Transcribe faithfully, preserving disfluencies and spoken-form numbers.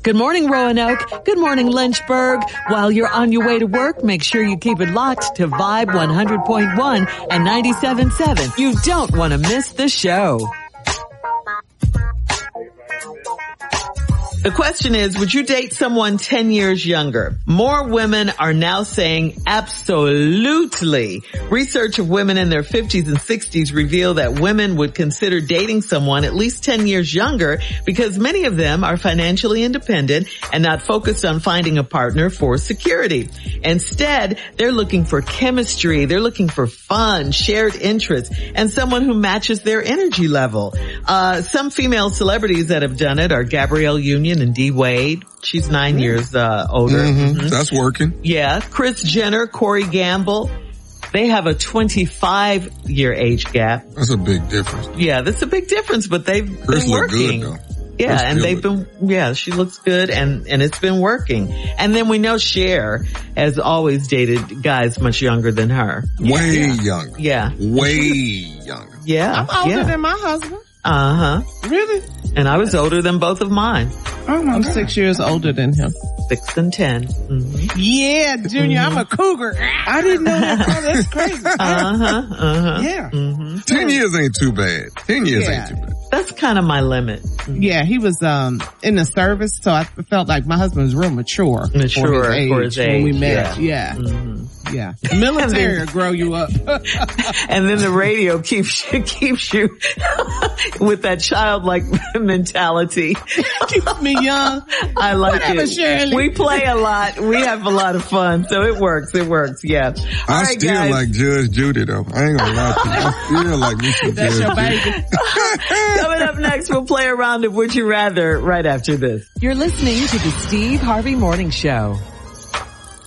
Good morning, Roanoke. Good morning, Lynchburg. While you're on your way to work, make sure you keep it locked to Vibe one hundred point one and ninety-seven point seven. You don't want to miss the show. The question is, would you date someone ten years younger? More women are now saying absolutely. Research of women in their fifties and sixties reveal that women would consider dating someone at least ten years younger because many of them are financially independent and not focused on finding a partner for security. Instead, they're looking for chemistry. They're looking for fun, shared interests, and someone who matches their energy level. Uh, some female celebrities that have done it are Gabrielle Union and D. Wade. She's nine mm-hmm. years uh older. Mm-hmm. Mm-hmm. That's working. Yeah. Kris Jenner, Corey Gamble. They have a twenty-five year age gap. That's a big difference. Yeah, that's a big difference, but they've Chris been working. Look good, though. Yeah, Chris and they've good. been, yeah, she looks good and, and it's been working. And then we know Cher has always dated guys much younger than her. Way yeah. younger. Yeah. Way younger. Yeah. I'm older yeah. than my husband. Uh-huh. Really? And I was older than both of mine. Oh, I'm okay. six years older than him. Six and ten. Mm-hmm. Yeah, Junior, mm-hmm. I'm a cougar. I didn't know that. Oh, that's crazy. Uh-huh, uh-huh. Yeah. Mm-hmm. Ten years ain't too bad. Ten years yeah. ain't too bad. That's kind of my limit. Mm-hmm. Yeah, he was um in the service, so I felt like my husband was real mature. Mature for his age, for his age when we met. Yeah. Yeah. Mm-hmm. Yeah. Military will grow you up. And then the radio keeps you, keeps you with that childlike mentality. Keeps me young. I like Whatever, it. Shirley. We play a lot. We have a lot of fun. So it works. It works. Yeah. All I right, still guys. like Judge Judy though. I ain't gonna lie to you. I still like me some That's Judge your baby. Judy. Coming up next, we'll play a round of Would You Rather right after this. You're listening to the Steve Harvey Morning Show.